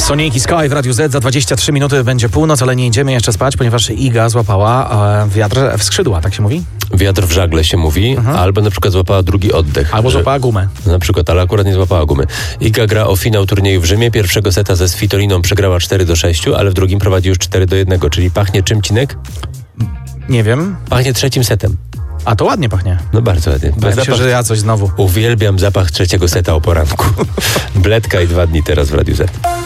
Sonic Sky w Radiu Z. Za 23 minuty będzie północ, ale nie idziemy jeszcze spać, ponieważ Iga złapała wiatr w skrzydła, tak się mówi? Wiatr w żagle się mówi, albo na przykład złapała drugi oddech. Albo złapała gumę. Na przykład, ale akurat nie złapała gumy. Iga gra o finał turnieju w Rzymie. Pierwszego seta ze Svitoliną przegrała 4-6, ale w drugim prowadzi już 4-1. Czyli pachnie czym, Cinek? Nie wiem. Pachnie trzecim setem. A to ładnie pachnie. No bardzo ładnie. Wydaje mi się, że ja coś znowu. Uwielbiam zapach trzeciego seta o poranku. Bledka i 2 dni teraz w Radiu Z.